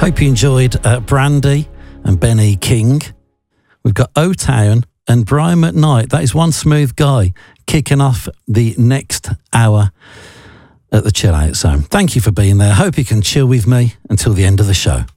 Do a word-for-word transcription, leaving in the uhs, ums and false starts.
Hope you enjoyed uh, Brandy and Benny King. We've got O-Town and Brian McKnight. That is one smooth guy kicking off the next hour at the Chill Out Zone. Thank you for being there. Hope you can chill with me until the end of the show.